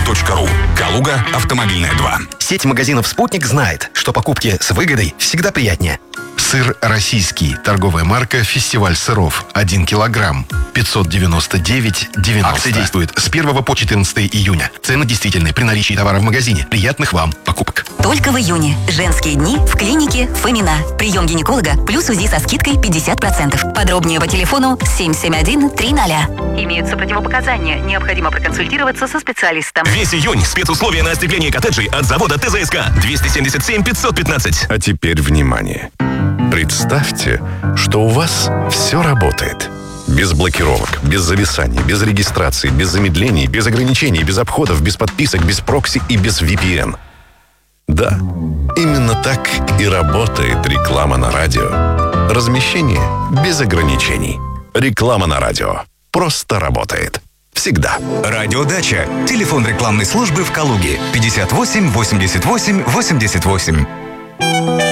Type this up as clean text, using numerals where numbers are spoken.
sputnik.ru. Калуга, Автомобильная 2. Сеть магазинов «Спутник» знает, что покупки с выгодой всегда приятнее. Сыр российский. Торговая марка «Фестиваль сыров». 1 килограмм. 599,90. Акция действует с 1 по 14 июня. Цены действительны при наличии товара в магазине. Приятных вам покупок. Только в июне. Женские дни в клинике Фомина. Прием гинеколога плюс УЗИ со скидкой 50%. Подробнее по телефону 771-300. Имеются противопоказания. Необходимо проконсультироваться со специалистом. Весь июнь спецусловия на остекление коттеджей от завода ТЗСК. 277 515. А теперь внимание. Представьте, что у вас все работает. Без блокировок, без зависаний, без регистрации, без замедлений, без ограничений, без обходов, без подписок, без прокси и без VPN. Да, именно так и работает реклама на радио. Размещение без ограничений. Реклама на радио просто работает. Всегда. Радиодача. Телефон рекламной службы в Калуге. 58 88 88.